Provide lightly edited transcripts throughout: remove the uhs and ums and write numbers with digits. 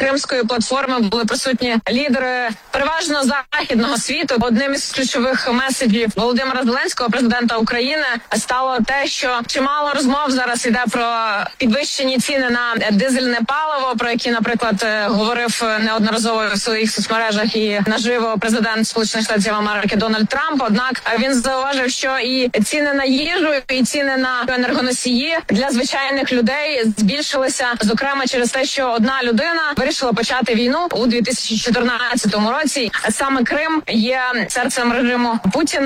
Кримської платформи були присутні лідери переважно західного світу. Одним із ключових меседжів Володимира Зеленського, президента України, стало те, що чимало розмов зараз йде про підвищені ціни на дизельне паливо, про які, наприклад, говорив неодноразово в своїх соцмережах і наживо президент Сполучених Штатів Америки Дональд Трамп. Однак він зауважив, що і ціни на їжу, і ціни на енергоносії для звичайних людей збільшилися, зокрема через те, що одна людина вирішила почати війну у 2014 році. Саме Крим є серцем режиму Путіна.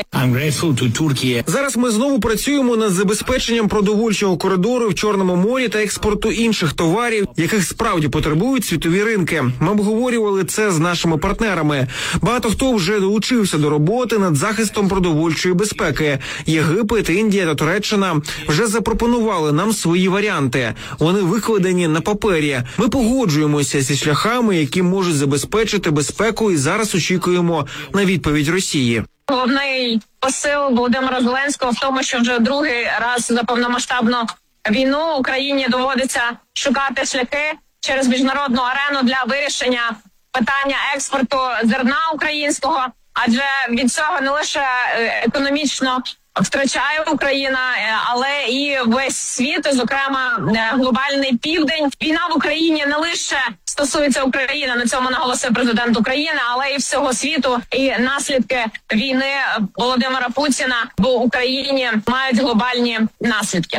Зараз ми знову працюємо над забезпеченням продовольчого коридору в Чорному морі та експорту інших товарів, яких справді потребують світові ринки. Ми обговорювали це з нашими партнерами. Багато хто вже долучився до роботи над захистом продовольчої безпеки. Єгипет, Індія та Туреччина вже запропонували нам свої варіанти. Вони викладені на папері. Ми погоджуємося зі шляхами, які можуть забезпечити безпеку, і зараз очікуємо на відповідь Росії. Головний посил Володимира Зеленського в тому, що вже другий раз за повномасштабну війну Україні доводиться шукати шляхи через міжнародну арену для вирішення питання експорту зерна українського, адже від цього не лише економічно втрачає Україна, але і весь світ, зокрема глобальний південь. Війна в Україні не лише стосується України, на цьому наголосив президент України, але і всього світу. І наслідки війни Володимира Путіна в Україні мають глобальні наслідки.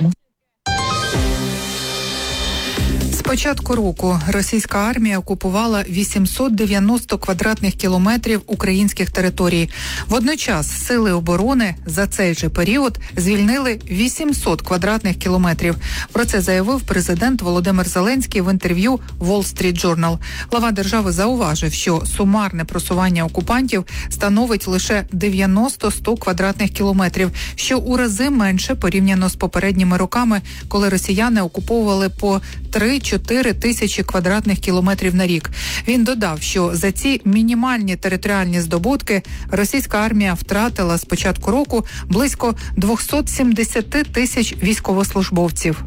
З початку року російська армія окупувала 890 квадратних кілометрів українських територій. Водночас сили оборони за цей же період звільнили 800 квадратних кілометрів. Про це заявив президент Володимир Зеленський в інтерв'ю Wall Street Journal. Глава держави зауважив, що сумарне просування окупантів становить лише 90-100 квадратних кілометрів, що у рази менше порівняно з попередніми роками, коли росіяни окуповували по 3-4 тисячі квадратних кілометрів на рік. Він додав, що за ці мінімальні територіальні здобутки російська армія втратила з початку року близько 270 тисяч військовослужбовців.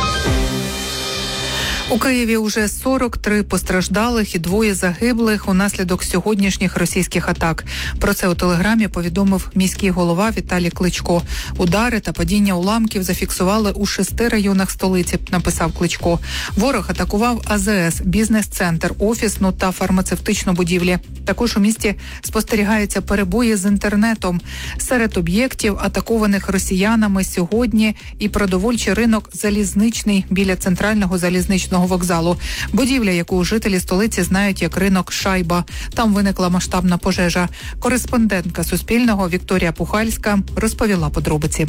У Києві уже 43 постраждалих і 2 загиблих унаслідок сьогоднішніх російських атак. Про це у Телеграмі повідомив міський голова Віталій Кличко. Удари та падіння уламків зафіксували у 6 районах столиці, написав Кличко. Ворог атакував АЗС, бізнес-центр, офісну та фармацевтичну будівлі. Також у місті спостерігаються перебої з інтернетом. Серед об'єктів, атакованих росіянами сьогодні, і продовольчий ринок «Залізничний» біля центрального залізничного вокзалу. Будівля, яку жителі столиці знають як ринок «Шайба». Там виникла масштабна пожежа. Кореспондентка Суспільного Вікторія Пухальська розповіла подробиці.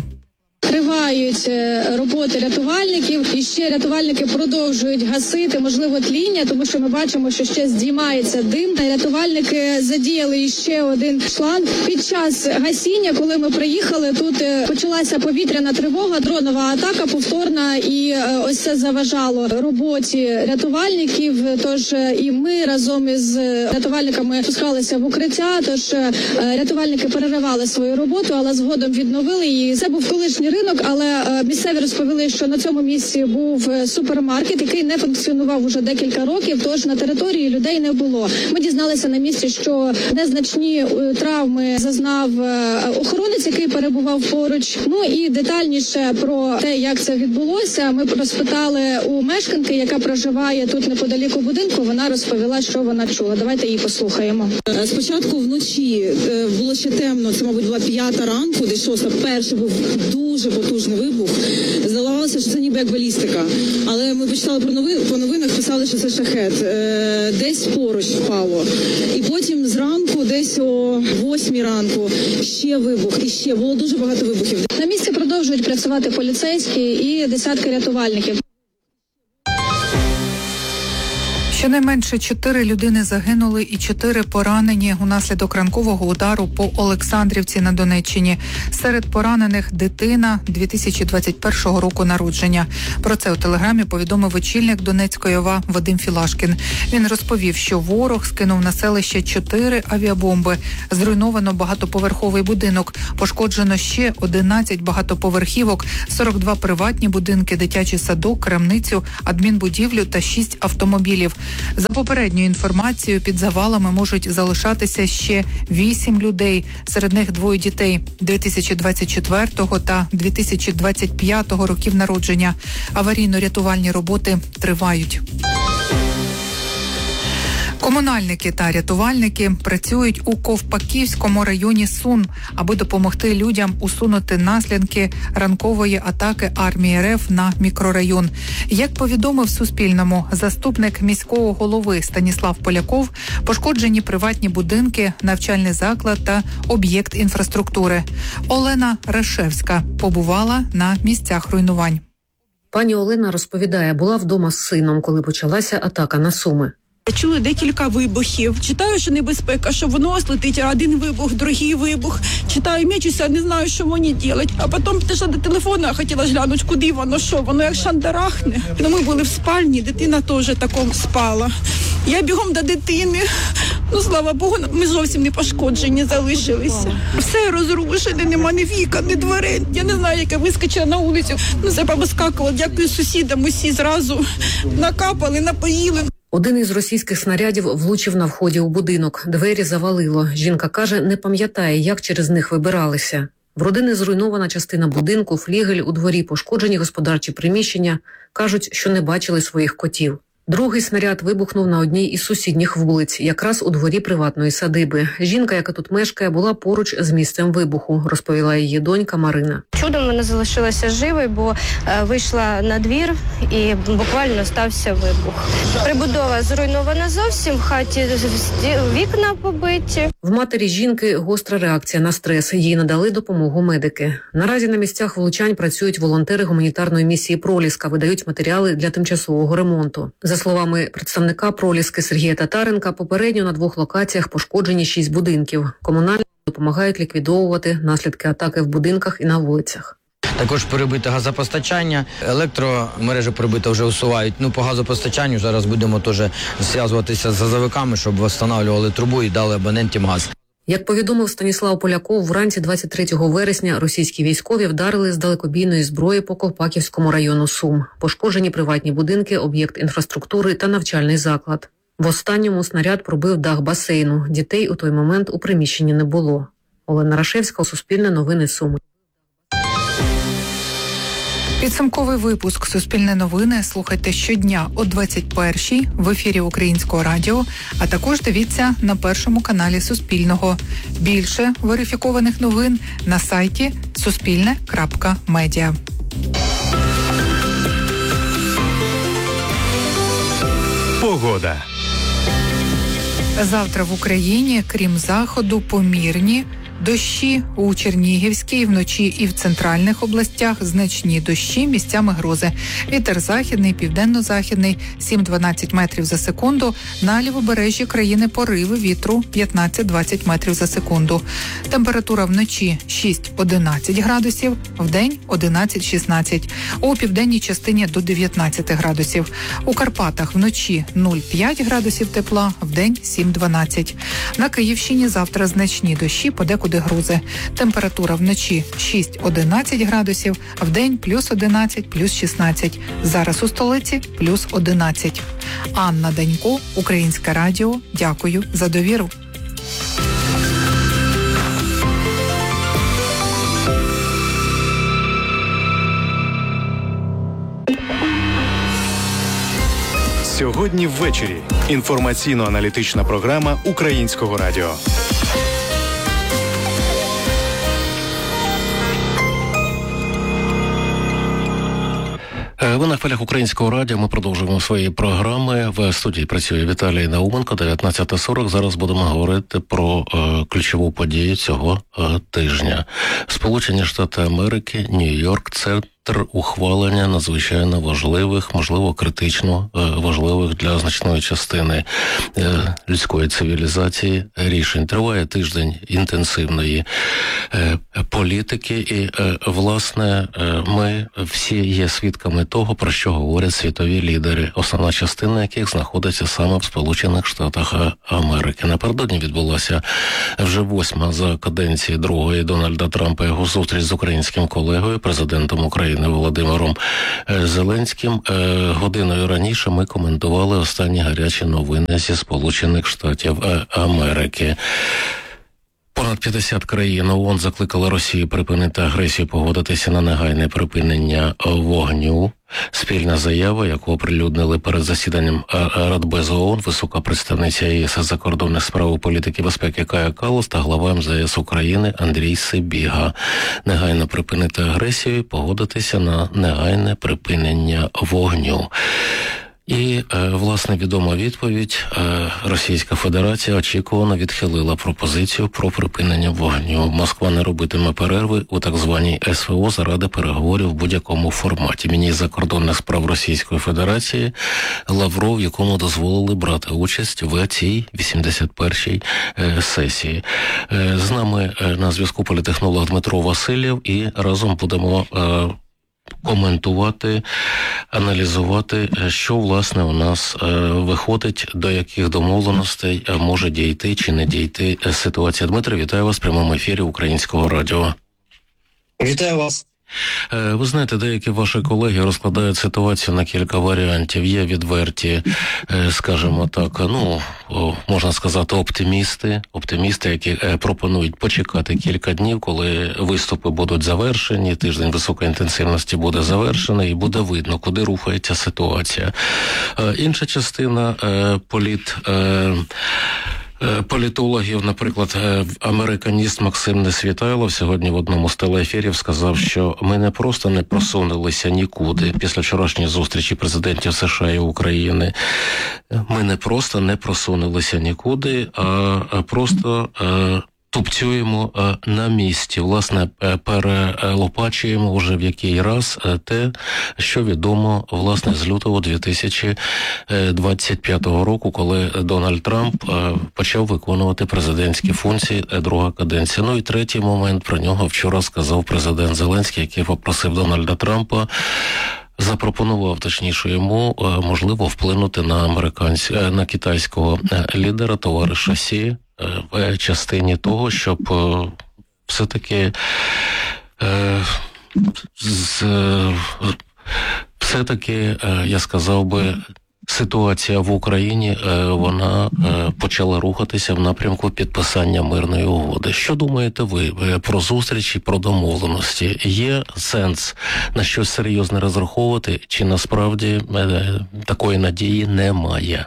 Тривають роботи рятувальників, і ще рятувальники продовжують гасити, можливо, тління, тому що ми бачимо, що ще здіймається дим. Рятувальники задіяли ще один шланг. Під час гасіння, коли ми приїхали, тут почалася повітряна тривога, дронова атака повторна, і ось це заважало роботі рятувальників. Тож і ми разом із рятувальниками спускалися в укриття, тож рятувальники переривали свою роботу, але згодом відновили її. Це був колишній ринок, але місцеві розповіли, що на цьому місці був супермаркет, який не функціонував уже декілька років, тож на території людей не було. Ми дізналися на місці, що незначні травми зазнав охоронець, який перебував поруч. Ну і детальніше про те, як це відбулося, ми розпитали у мешканки, яка проживає тут неподалік у будинку. Вона розповіла, що вона чула. Давайте її послухаємо. Спочатку вночі було ще темно, це, мабуть, була 5 ранку, десь 6. Перший був дуже потужний вибух. Здавалося, що це ніби як балістика. Але ми почитали по новинах, писали, що це шахет. Десь поруч впало. І потім зранку, десь о 8 ранку, ще вибух. І ще було дуже багато вибухів. На місці продовжують працювати поліцейські і десятки рятувальників. Щонайменше 4 людини загинули і 4 поранені унаслідок ранкового удару по Олександрівці на Донеччині. Серед поранених дитина 2021 року народження. Про це у Телеграмі повідомив очільник Донецької ОВА Вадим Філашкін. Він розповів, що ворог скинув на селище 4 авіабомби. Зруйновано багатоповерховий будинок. Пошкоджено ще 11 багатоповерхівок, 42 приватні будинки, дитячий садок, крамницю, адмінбудівлю та 6 автомобілів. За попередньою інформацією, під завалами можуть залишатися ще 8 людей. Серед них 2 дітей 2024 та 2025 років народження. Аварійно-рятувальні роботи тривають. Комунальники та рятувальники працюють у Ковпаківському районі Сум, аби допомогти людям усунути наслідки ранкової атаки армії РФ на мікрорайон. Як повідомив Суспільному заступник міського голови Станіслав Поляков, пошкоджені приватні будинки, навчальний заклад та об'єкт інфраструктури. Олена Рашевська побувала на місцях руйнувань. Пані Олена розповідає, була вдома з сином, коли почалася атака на Суми. Чули декілька вибухів. Читаю, що небезпека, що воно летить, один вибух, другий вибух. Читаю, мечуся, не знаю, що вони роблять. А потім пішла до телефону, хотіла глянути, куди воно, що. Воно як шандарахне. Ну, ми були в спальні, дитина теж таком спала. Я бігом до дитини. Ну, слава Богу, ми зовсім не пошкоджені залишилися. Все розрушене, нема ні вікон, ні дверей. Я не знаю, як я вискочила на вулицю. Ну, це повискакувала. Дякую сусідам, усі зразу накапали, напоїли. Один із російських снарядів влучив на вході у будинок. Двері завалило. Жінка каже, не пам'ятає, як через них вибиралися. В родини зруйнована частина будинку, флігель, у дворі пошкоджені господарчі приміщення. Кажуть, що не бачили своїх котів. Другий снаряд вибухнув на одній із сусідніх вулиць, якраз у дворі приватної садиби. Жінка, яка тут мешкає, була поруч з місцем вибуху, розповіла її донька Марина. Чудом вона залишилася живою, бо вийшла на двір і буквально стався вибух. Прибудова зруйнована зовсім, в хаті вікна побиті. В матері жінки гостра реакція на стрес. Їй надали допомогу медики. Наразі на місцях влучань працюють волонтери гуманітарної місії «Проліска», видають матеріали для тимчасового ремонту. За словами представника «Проліски» Сергія Татаренка, попередньо на 2 локаціях пошкоджені 6 будинків. Комунальники допомагають ліквідовувати наслідки атаки в будинках і на вулицях. Також перебите газопостачання, електромережі перебите вже усувають. По газопостачанню зараз будемо теж зв'язуватися з газовиками, щоб встановлювали трубу і дали абонентам газ. Як повідомив Станіслав Поляков, вранці 23 вересня російські військові вдарили з далекобійної зброї по Ковпаківському району Сум. Пошкоджені приватні будинки, об'єкт інфраструктури та навчальний заклад. В останньому снаряд пробив дах басейну. Дітей у той момент у приміщенні не було. Олена Рашевська, Суспільне новини, Суми. Підсумковий випуск «Суспільне новини» слухайте щодня о 21-й в ефірі Українського радіо, а також дивіться на першому каналі Суспільного. Більше верифікованих новин на сайті suspilne.media. Погода. Завтра в Україні, крім заходу, помірні дощі у Чернігівській, вночі і в центральних областях значні дощі, місцями грози. Вітер західний, південно-західний 7-12 метрів за секунду. На лівобережжі країни пориви вітру 15-20 метрів за секунду. Температура вночі 6-11 градусів, вдень 11-16. У південній частині до 19 градусів. У Карпатах вночі 0,5 градусів тепла, вдень 7-12. На Київщині завтра значні дощі, подекуди грози. Температура вночі 6-11 градусів, вдень плюс 11, плюс 16. Зараз у столиці плюс 11. Анна Данько, Українське радіо. Дякую за довіру. Сьогодні ввечері. Інформаційно-аналітична програма Українського радіо. Ви на хвилях Українського радіо. Ми продовжуємо свої програми. В студії працює Віталій Науменко, 19:40. Зараз будемо говорити про ключову подію цього тижня. Сполучені Штати Америки, Нью-Йорк – це ухвалення надзвичайно важливих, можливо, критично важливих для значної частини людської цивілізації рішень. Триває тиждень інтенсивної політики і, власне, ми всі є свідками того, про що говорять світові лідери, основна частина яких знаходиться саме в Сполучених Штатах Америки. Напередодні відбулася вже 8-ма за каденції другої Дональда Трампа його зустріч з українським колегою, президентом України України Володимиром Зеленським. Годиною раніше ми коментували останні гарячі новини зі Сполучених Штатів Америки. Понад 50 країн ООН закликали Росію припинити агресію, погодитися на негайне припинення вогню. Спільна заява, яку оприлюднили перед засіданням Радбезу ООН висока представниця ЄС з закордонних справ і політики безпеки Кая Каллас та глава МЗС України Андрій Сибіга. Негайно припинити агресію і погодитися на негайне припинення вогню. І, власне, відома відповідь. Російська Федерація очікувано відхилила пропозицію про припинення вогню. Москва не робитиме перерви у так званій СВО заради переговорів в будь-якому форматі. Міністр закордонних справ Російської Федерації Лавров, якому дозволили брати участь в цій 81-й сесії. З нами на зв'язку політехнолог Дмитро Васильєв, і разом будемо коментувати, аналізувати, що, власне, у нас виходить, до яких домовленостей може дійти чи не дійти ситуація. Дмитро, вітаю вас в прямому ефірі Українського радіо. Вітаю вас. Ви знаєте, деякі ваші колеги розкладають ситуацію на кілька варіантів. Є відверті, скажімо так, можна сказати, оптимісти, які пропонують почекати кілька днів, коли виступи будуть завершені, тиждень високої інтенсивності буде завершений і буде видно, куди рухається ситуація. Інша частина політологів, наприклад, американіст Максим Несвітайлов сьогодні в одному з телеефірів сказав, що ми не просто не просунулися нікуди після вчорашньої зустрічі президентів США і України. Ми не просто не просунулися нікуди, а просто тупцюємо на місці, власне, перелопачуємо вже в який раз те, що відомо, власне, з лютого 2025 року, коли Дональд Трамп почав виконувати президентські функції, друга каденція. Ну і третій момент, про нього вчора сказав президент Зеленський, який попросив Дональда Трампа, запропонував, точніше, йому можливо вплинути на китайського лідера, товариша Сі, в частині того, щоб все-таки я сказав би, ситуація в Україні, вона почала рухатися в напрямку підписання мирної угоди. Що думаєте ви про зустрічі, про домовленості? Є сенс на щось серйозне розраховувати, чи насправді такої надії немає?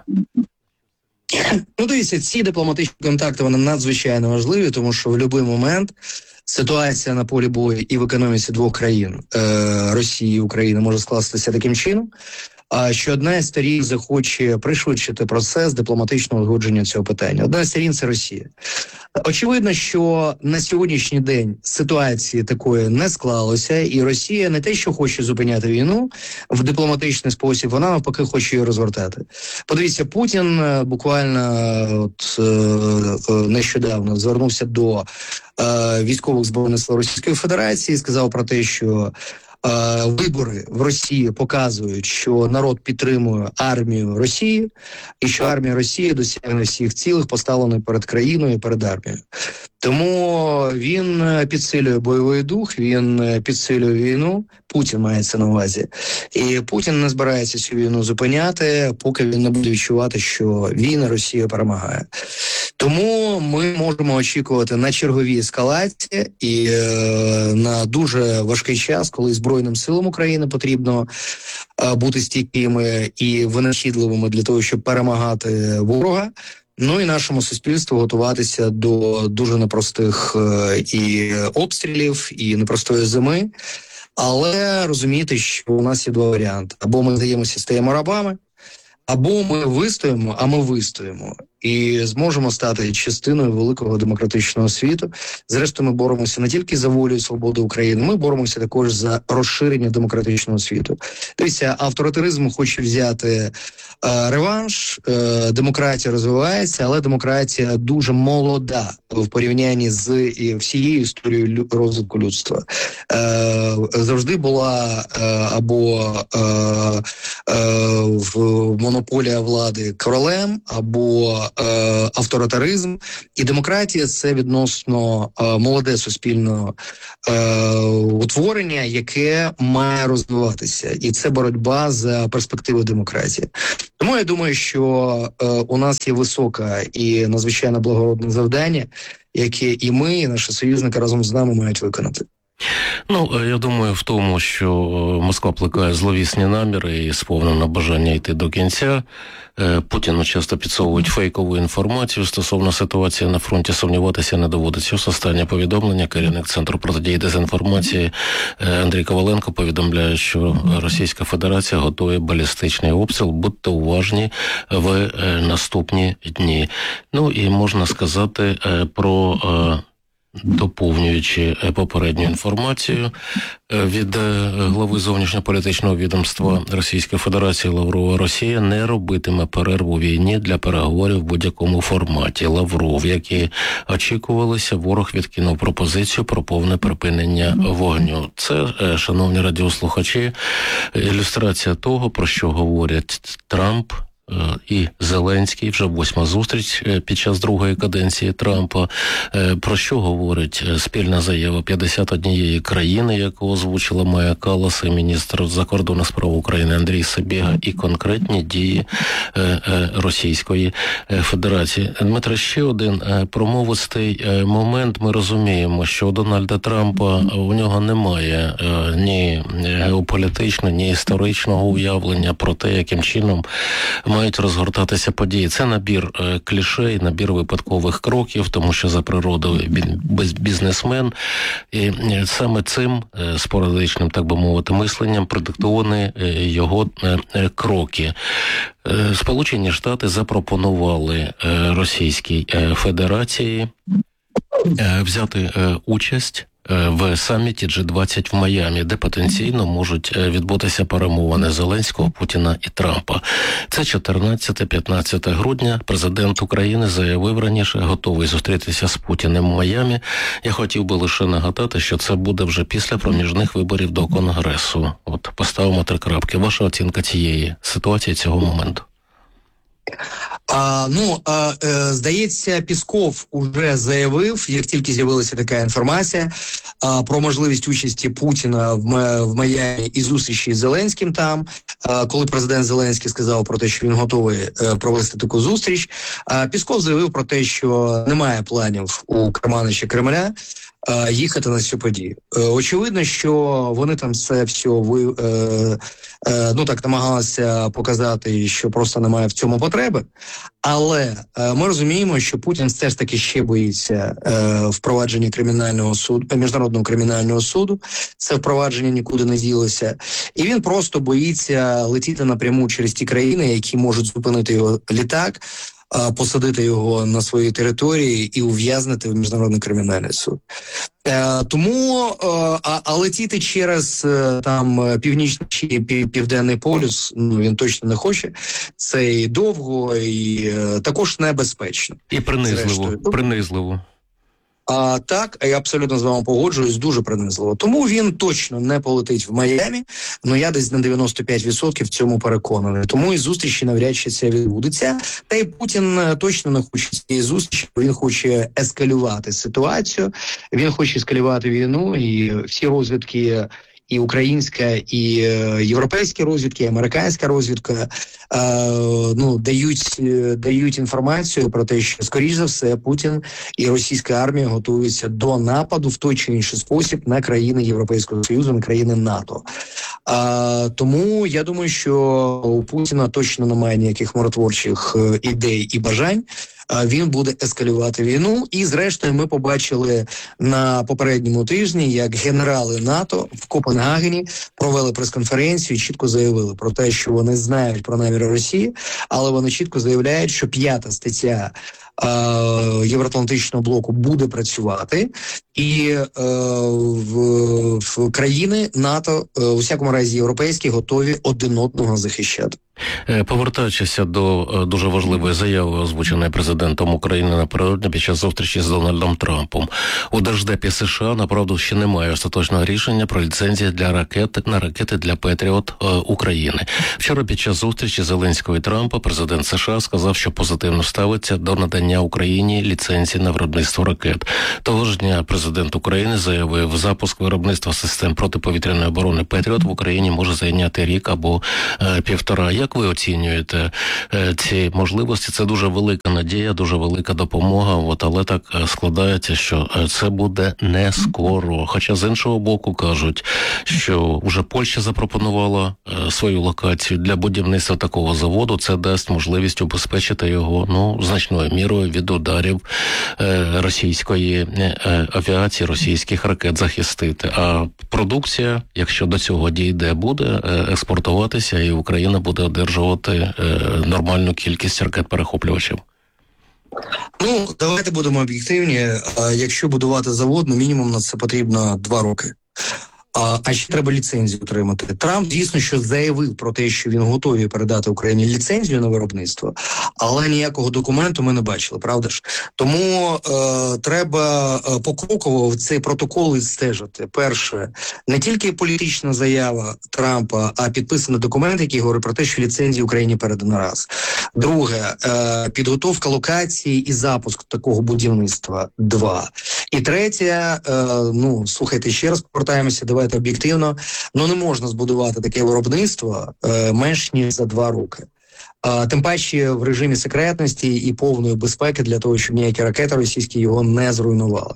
Дивіться, ці дипломатичні контакти, вони надзвичайно важливі, тому що в будь-який момент ситуація на полі бою і в економіці двох країн, Росії і України, може скластися таким чином, що одна із сторін захоче пришвидшити процес дипломатичного узгодження цього питання. Одна із сторін – це Росія. Очевидно, що на сьогоднішній день ситуації такої не склалося, і Росія не те, що хоче зупиняти війну в дипломатичний спосіб, вона навпаки хоче її розвертати. Подивіться, Путін буквально нещодавно звернувся до військових збройних сил Російської Федерації і сказав про те, що вибори в Росії показують, що народ підтримує армію Росії і що армія Росії досягне всіх цілих, поставлених перед країною і перед армією. Тому він підсилює бойовий дух, він підсилює війну, Путін має це на увазі. І Путін не збирається цю війну зупиняти, поки він не буде відчувати, що війна Росія перемагає. Тому ми можемо очікувати на чергові ескалації і на дуже важкий час, коли Збройним силам України потрібно бути стійкими і винахідливими для того, щоб перемагати ворога. Ну і нашому суспільству готуватися до дуже непростих і обстрілів, і непростої зими. Але розуміти, що у нас є два варіанти. Або ми здаємося, стаємо рабами, або ми вистоїмо, а ми вистоїмо. І зможемо стати частиною великого демократичного світу. Зрештою, ми боремося не тільки за волю і свободу України, ми боремося також за розширення демократичного світу. Дивіться, авторитаризм хоче взяти реванш, демократія розвивається, але демократія дуже молода в порівнянні з всією історією розвитку людства. Завжди була або монополія влади королем, або авторитаризм. І демократія – це відносно молоде суспільне утворення, яке має розвиватися. І це боротьба за перспективи демократії. Тому я думаю, що у нас є високе і надзвичайно благородне завдання, яке і ми, і наші союзники разом з нами мають виконати. Ну, я думаю в тому, що Москва плекає зловісні наміри і сповнена бажання йти до кінця. Путіну часто підсовують фейкову інформацію стосовно ситуації на фронті. Сумніватися не доводиться. Ось останнє повідомлення. Керівник Центру протидії дезінформації Андрій Коваленко повідомляє, що Російська Федерація готує балістичний обстріл. Будьте уважні в наступні дні. Ну і можна сказати про... доповнюючи попередню інформацію від глави зовнішньополітичного відомства Російської Федерації Лаврова, Росія не робитиме перерву війні для переговорів в будь-якому форматі. Лавров, які очікувалися, ворог відкинув пропозицію про повне припинення вогню. Це, шановні радіослухачі, ілюстрація того, про що говорять Трамп і Зеленський, вже 8-ма зустріч під час другої каденції Трампа. Про що говорить спільна заява 51 країни, яку озвучила Майя Каллас і міністр закордонних справ України Андрій Сибіга, і конкретні дії Російської Федерації. Дмитро, ще один промовистий момент. Ми розуміємо, що у Дональда Трампа у нього немає ні геополітичного, ні історичного уявлення про те, яким чином мають розгортатися події. Це набір клішей, набір випадкових кроків, тому що за природою він бізнесмен. І саме цим спорадичним, так би мовити, мисленням продиктовані його кроки. Сполучені Штати запропонували Російській Федерації взяти участь в саміті G20 в Майамі, де потенційно можуть відбутися перемовини Зеленського, Путіна і Трампа. Це 14-15 грудня. Президент України заявив раніше, готовий зустрітися з Путіним в Майамі. Я хотів би лише нагадати, що це буде вже після проміжних виборів до Конгресу. От поставимо 3 крапки. Ваша оцінка цієї ситуації, цього моменту? Здається, Пісков уже заявив, як тільки з'явилася така інформація, про можливість участі Путіна в Майамі і зустрічі з Зеленським там, коли президент Зеленський сказав про те, що він готовий провести таку зустріч. Пісков заявив про те, що немає планів у керманича Кремля їхати на цю подію. Очевидно, що вони там це все намагалися показати, що просто немає в цьому потреби. Але ми розуміємо, що Путін все ж таки ще боїться впровадження кримінального суду, міжнародного кримінального суду. Це впровадження нікуди не ділося. І він просто боїться летіти напряму через ті країни, які можуть зупинити його літак, посадити його на своїй території і ув'язнити в міжнародний кримінальний суд. Тому летіти через там північний чи південний полюс, він точно не хоче. Це і довго, і також небезпечно. І принизливо. Так, я абсолютно з вами погоджуюсь, дуже принизливо. Тому він точно не полетить в Майамі, я десь на 95% в цьому переконаний. Тому і зустрічі навряд чи це відбудеться. Та й Путін точно не хоче цієї зустрічі, він хоче ескалювати ситуацію, він хоче ескалювати війну, і всі розвідки, і українська, і європейські розвідки, і американська розвідка дають інформацію про те, що, скоріш за все, Путін і російська армія готуються до нападу в той чи інший спосіб на країни Європейського Союзу, на країни НАТО. Тому я думаю, що у Путіна точно немає ніяких миротворчих ідей і бажань. Він буде ескалювати війну. І, зрештою, ми побачили на попередньому тижні, як генерали НАТО в Копенгагені провели прес-конференцію і чітко заявили про те, що вони знають про наміри Росії, але вони чітко заявляють, що 5-та стаття Євроатлантичного блоку буде працювати, і в країни НАТО, у всякому разі європейські, готові один одного захищати. Повертаючися до дуже важливої заяви, озвученої президентом України напередодні під час зустрічі з Дональдом Трампом. У Держдепі США, направду, ще немає остаточного рішення про ліцензії для ракети для Петріот України. Вчора під час зустрічі Зеленського і Трампа президент США сказав, що позитивно ставиться до надання Україні ліцензії на виробництво ракет. Того ж дня президент України заявив, запуск виробництва систем протиповітряної оборони Петріот в Україні може зайняти рік або півтора. Як ви оцінюєте ці можливості? Це дуже велика надія, дуже велика допомога, але так складається, що це буде не скоро. Хоча з іншого боку кажуть, що вже Польща запропонувала свою локацію для будівництва такого заводу. Це дасть можливість убезпечити його значною мірою від ударів російської авіації, російських ракет захистити. А продукція, якщо до цього дійде, буде експортуватися, і Україна буде одержувати нормальну кількість ракет-перехоплювачів. Давайте будемо об'єктивні. Якщо будувати завод, мінімум на це потрібно 2 роки. А ще треба ліцензію отримати. Трамп, дійсно, що заявив про те, що він готовий передати Україні ліцензію на виробництво, але ніякого документу ми не бачили, правда ж? Тому треба покроково в цей протокол стежити. Перше, не тільки політична заява Трампа, а підписаний документ, який говорить про те, що ліцензію Україні передано раз. Друге, підготовка локації і запуск такого будівництва. 2. І третє, слухайте, ще раз повертаємося, давайте об'єктивно, не можна збудувати таке виробництво менш ніж за 2 роки. Тим паче в режимі секретності і повної безпеки для того, щоб ніякі ракети російські його не зруйнували.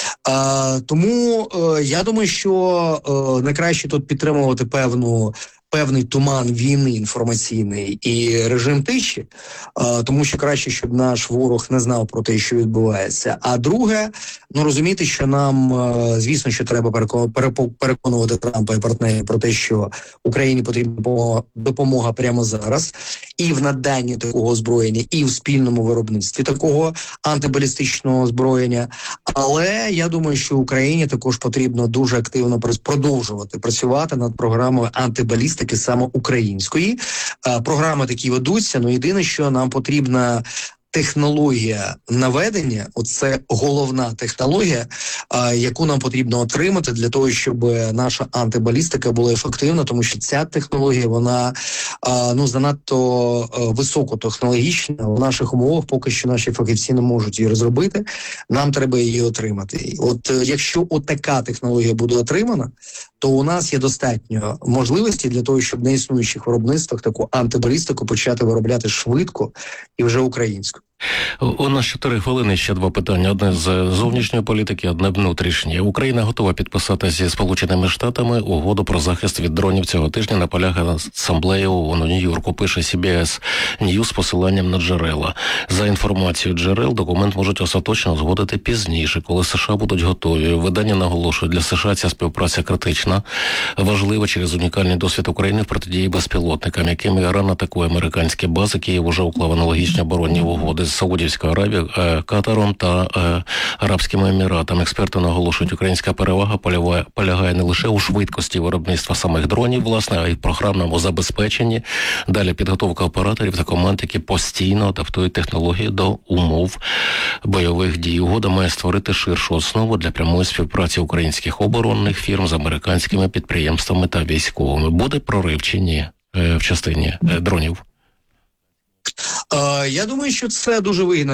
Тому я думаю, що найкраще тут підтримувати певний туман війни інформаційний і режим тиші, тому що краще, щоб наш ворог не знав про те, що відбувається. А друге, розуміти, що нам, звісно, що треба переконувати Трампа і партнерів про те, що Україні потрібна допомога прямо зараз і в наданні такого озброєння, і в спільному виробництві такого антибалістичного озброєння. Але я думаю, що Україні також потрібно дуже активно продовжувати працювати над програмою антибалістики саме української. Програми такі ведуться, єдине, що нам потрібна технологія наведення, оце головна технологія, яку нам потрібно отримати для того, щоб наша антибалістика була ефективна, тому що ця технологія, вона занадто високотехнологічна. В наших умовах поки що наші фахівці не можуть її розробити, нам треба її отримати. Якщо така технологія буде отримана, то у нас є достатньо можливості для того, щоб на існуючих виробництвах таку антибалістику почати виробляти швидко і вже українську. У нас 4 хвилини, ще 2 питання. Одне з зовнішньої політики, одне внутрішнє. Україна готова підписати зі Сполученими Штатами угоду про захист від дронів цього тижня, наполягає асамблея ООН у Нью-Йорку, пише CBS News з посиланням на джерела. За інформацією джерел, документ можуть остаточно узгодити пізніше, коли США будуть готові. Видання наголошує, для США ця співпраця критична, важлива через унікальний досвід України в протидії безпілотникам, якими Іран атакує американські бази. Київ уже уклав аналогічні оборонні угоди з Саудівською Аравією, Катаром та Арабськими Еміратами. Експерти наголошують, українська перевага полягає не лише у швидкості виробництва самих дронів, власне, а й в програмному забезпеченні. Далі підготовка операторів та команд, які постійно адаптують технології до умов бойових дій. Угода має створити ширшу основу для прямої співпраці українських оборонних фірм з американськими підприємствами та військовими. Буде прорив чи ні в частині дронів? Я думаю, що це дуже вигідно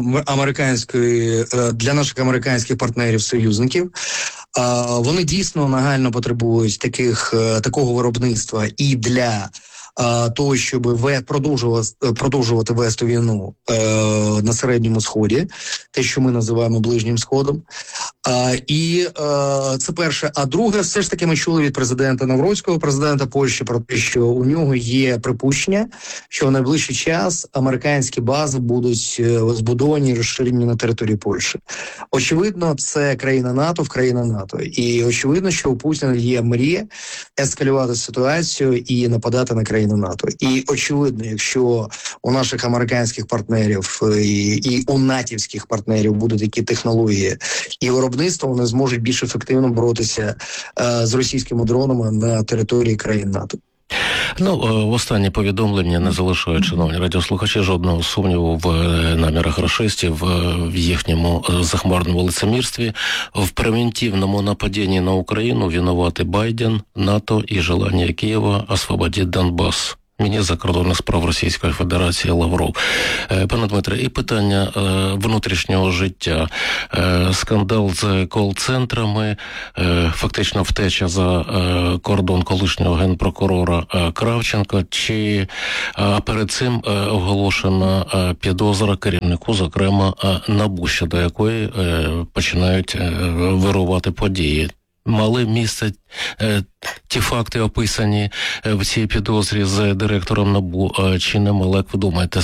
для наших американських партнерів-союзників. Вони дійсно нагально потребують такого виробництва і для того, щоб продовжувати вести війну на Середньому Сході, те, що ми називаємо Ближнім Сходом. Це перше. А друге, все ж таки ми чули від президента Навроцького, президента Польщі, про те, що у нього є припущення, що в найближчий час американські бази будуть збудовані і розширені на території Польщі. Очевидно, це країна НАТО. І очевидно, що у Путіна є мрія ескалювати ситуацію і нападати на країни НАТО. І очевидно, якщо у наших американських партнерів і у натівських партнерів будуть такі технології і виробництво, вони зможуть більш ефективно боротися з російськими дронами на території країн НАТО. Останнє повідомлення не залишають, шановні радіослухачі, жодного сумніву в намірах рашистів, в їхньому захмарному лицемірстві. В превентивному нападінні на Україну винувати Байден, НАТО і желання Києва освободити Донбас. Міністр закордонних справ Російської Федерації Лавров. Пане Дмитре, і питання внутрішнього життя. Скандал з кол-центрами, фактично втеча за кордон колишнього генпрокурора Кравченка, чи перед цим оголошена підозра керівнику, зокрема НАБУ, щодо якої починають вирувати події. Мали місце ті факти, описані в цій підозрі з директором НАБУ, чи не мали, як ви думаєте,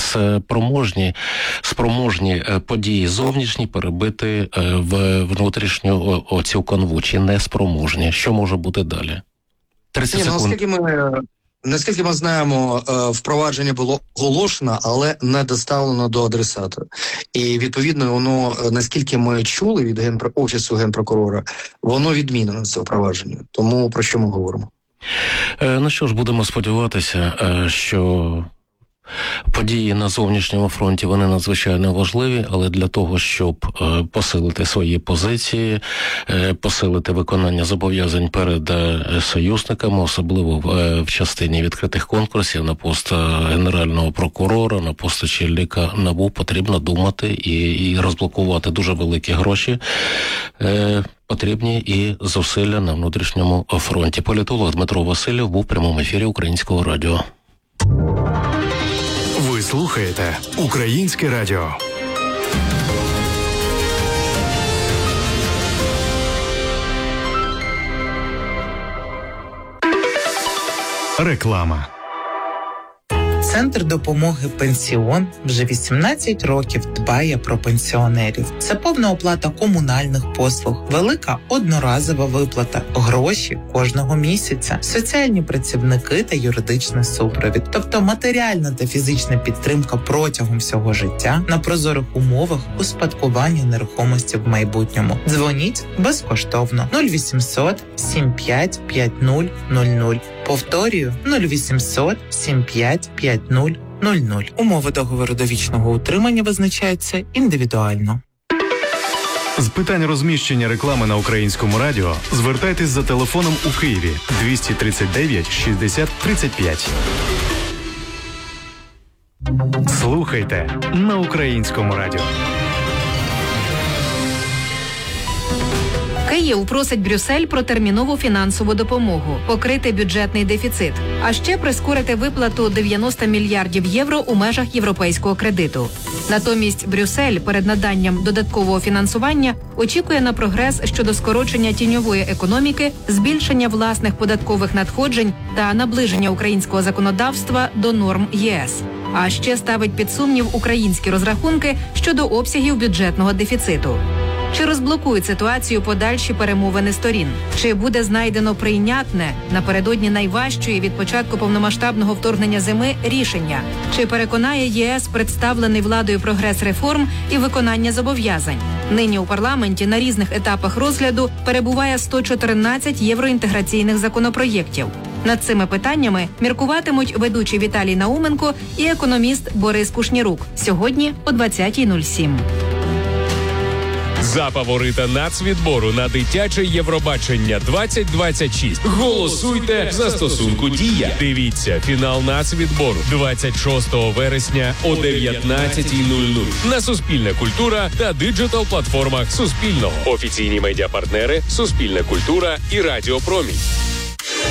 спроможні події зовнішні перебити в внутрішню оцю канву, чи не спроможні? Що може бути далі? 30 секунд. Наскільки ми знаємо, впровадження було оголошено, але не доставлено до адресата. І, відповідно, воно, наскільки ми чули від Офісу Генпрокурора, воно відмінено, це впровадження. Тому про що ми говоримо? Що ж, будемо сподіватися, що події на зовнішньому фронті, вони надзвичайно важливі, але для того, щоб посилити свої позиції, посилити виконання зобов'язань перед союзниками, особливо в частині відкритих конкурсів на пост генерального прокурора, на пост очільника НАБУ, потрібно думати і розблокувати дуже великі гроші. Потрібні і зусилля на внутрішньому фронті. Політолог Дмитро Васильєв був в прямому ефірі Українського радіо. Ви слухаєте Українське радіо. Реклама. Центр допомоги «Пенсіон» вже 18 років дбає про пенсіонерів. Це повна оплата комунальних послуг, велика одноразова виплата, гроші кожного місяця, соціальні працівники та юридичний супровід. Тобто матеріальна та фізична підтримка протягом всього життя на прозорих умовах успадкування нерухомості в майбутньому. Дзвоніть безкоштовно 0800 75 50 00. Повторюю, 0800 75 50 00. Умови договору довічного утримання визначаються індивідуально. З питань розміщення реклами на Українському радіо звертайтесь за телефоном у Києві 239 60 35. Слухайте на Українському радіо. Київ просить Брюссель про термінову фінансову допомогу, покрити бюджетний дефіцит, а ще прискорити виплату 90 мільярдів євро у межах європейського кредиту. Натомість Брюссель перед наданням додаткового фінансування очікує на прогрес щодо скорочення тіньової економіки, збільшення власних податкових надходжень та наближення українського законодавства до норм ЄС. А ще ставить під сумнів українські розрахунки щодо обсягів бюджетного дефіциту. Чи розблокують ситуацію подальші перемовини сторін? Чи буде знайдено прийнятне напередодні найважчої від початку повномасштабного вторгнення зими рішення? Чи переконає ЄС представлений владою прогрес реформ і виконання зобов'язань? Нині у парламенті на різних етапах розгляду перебуває 114 євроінтеграційних законопроєктів. Над цими питаннями міркуватимуть ведучий Віталій Науменко і економіст Борис Кушнірук. Сьогодні о 20:07. За фаворита нацвідбору на дитяче Євробачення 2026 голосуйте в застосунку «Дія». Дивіться фінал нацвідбору 26 вересня о 19:00 на Суспільна культура та диджитал-платформах Суспільного. Офіційні медіапартнери Суспільна культура і Радіо Промінь.